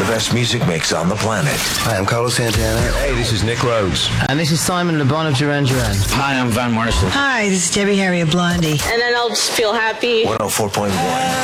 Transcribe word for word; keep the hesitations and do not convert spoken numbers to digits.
The best music mix on the planet. Hi, I'm Carlos Santana. Hey, this is Nick Rhodes. And this is Simon Le Bon of Duran Duran. Hi, I'm Van Morrison. Hi, this is Debbie Harry of Blondie. And then I'll just feel happy. one oh four point one.